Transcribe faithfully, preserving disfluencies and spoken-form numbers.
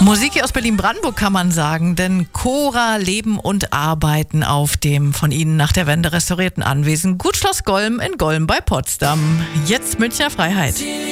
Musik hier aus Berlin-Brandenburg kann man sagen, denn Cora leben und arbeiten auf dem von ihnen nach der Wende restaurierten Anwesen Gut Schloss Golm in Golm bei Potsdam. Jetzt Münchner Freiheit.